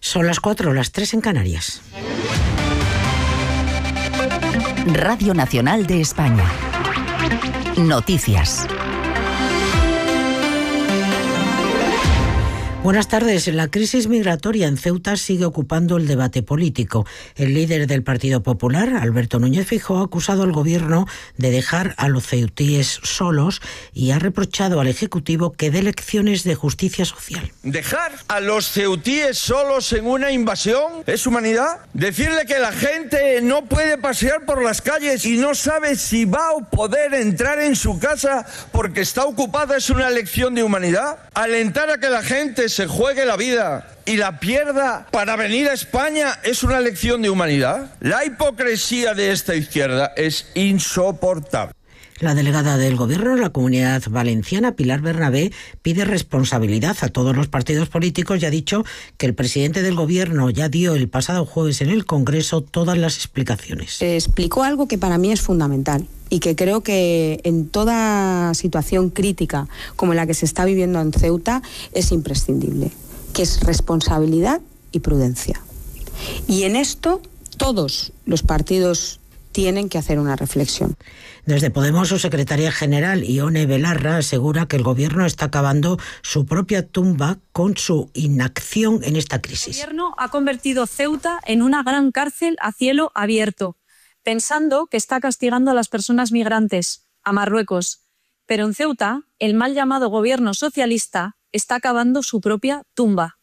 Son las 4, las 3 en Canarias. Radio Nacional de España. Noticias. Buenas tardes. La crisis migratoria en Ceuta sigue ocupando el debate político. El líder del Partido Popular, Alberto Núñez Feijóo, ha acusado al Gobierno de dejar a los ceutíes solos y ha reprochado al Ejecutivo que dé lecciones de justicia social. ¿Dejar a los ceutíes solos en una invasión es humanidad? ¿Decirle que la gente no puede pasear por las calles y no sabe si va a poder entrar en su casa porque está ocupada es una lección de humanidad? ¿Alentar a que la gente se juegue la vida y la pierda para venir a España es una lección de humanidad? La hipocresía de esta izquierda es insoportable. La delegada del Gobierno en la Comunidad Valenciana, Pilar Bernabé, pide responsabilidad a todos los partidos políticos y ha dicho que el presidente del Gobierno ya dio el pasado jueves en el Congreso todas las explicaciones. Explicó algo que para mí es fundamental y que creo que en toda situación crítica como la que se está viviendo en Ceuta es imprescindible, que es responsabilidad y prudencia. Y en esto todos los partidos tienen que hacer una reflexión. Desde Podemos, su secretaria general, Ione Belarra, asegura que el Gobierno está cavando su propia tumba con su inacción en esta crisis. El Gobierno ha convertido Ceuta en una gran cárcel a cielo abierto, pensando que está castigando a las personas migrantes, a Marruecos. Pero en Ceuta, el mal llamado Gobierno socialista está cavando su propia tumba.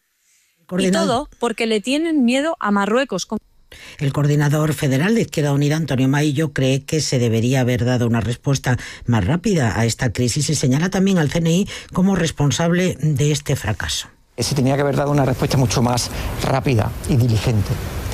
Y todo porque le tienen miedo a Marruecos. El coordinador federal de Izquierda Unida, Antonio Maillo, cree que se debería haber dado una respuesta más rápida a esta crisis y señala también al CNI como responsable de este fracaso. Se tenía que haber dado una respuesta mucho más rápida y diligente.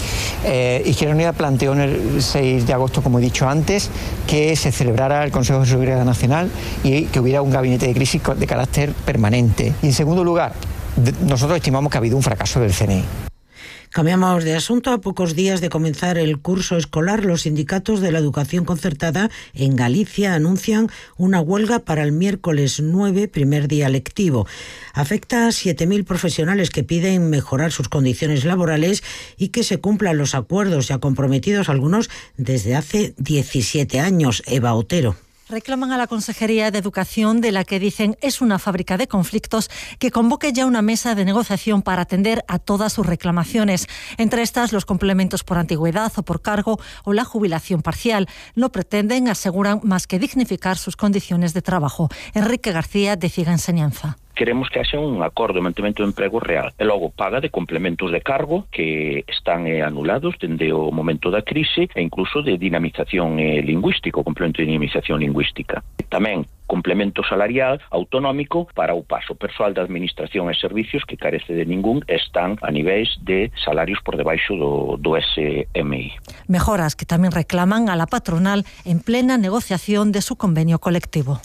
Izquierda Unida planteó en el 6 de agosto, como he dicho antes, que se celebrara el Consejo de Seguridad Nacional y que hubiera un gabinete de crisis de carácter permanente. Y en segundo lugar, nosotros estimamos que ha habido un fracaso del CNI. Cambiamos de asunto. A pocos días de comenzar el curso escolar, los sindicatos de la educación concertada en Galicia anuncian una huelga para el miércoles 9, primer día lectivo. Afecta a 7.000 profesionales que piden mejorar sus condiciones laborales y que se cumplan los acuerdos ya comprometidos, algunos desde hace 17 años. Eva Otero. Reclaman a la Consejería de Educación, de la que dicen es una fábrica de conflictos, que convoque ya una mesa de negociación para atender a todas sus reclamaciones. Entre estas, los complementos por antigüedad o por cargo o la jubilación parcial. No pretenden, aseguran, más que dignificar sus condiciones de trabajo. Enrique García, de Ciega Enseñanza. Queremos que haxa un acordo de mantemento do emprego real e logo paga de complementos de cargo que están anulados dende o momento da crise e incluso de dinamización lingüística, o complemento de dinamización lingüística. Tamén complemento salarial autonómico para o paso persoal da administración e servicios que carece de ningún, están a niveis de salarios por debaixo do SMI. Mejoras que tamén reclaman a la patronal en plena negociación de su convenio colectivo.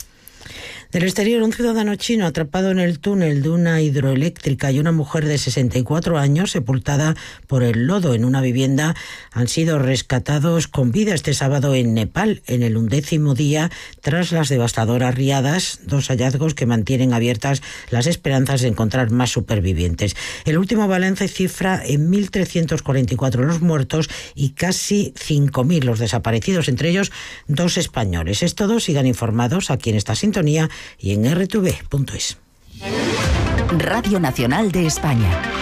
Del exterior, un ciudadano chino atrapado en el túnel de una hidroeléctrica y una mujer de 64 años sepultada por el lodo en una vivienda han sido rescatados con vida este sábado en Nepal, en el 11º día tras las devastadoras riadas, dos hallazgos que mantienen abiertas las esperanzas de encontrar más supervivientes. El último balance cifra en 1.344 los muertos y casi 5.000 los desaparecidos, entre ellos 2 españoles. Es todo, sigan informados aquí en esta sintonía y en rtv.es. Radio Nacional de España.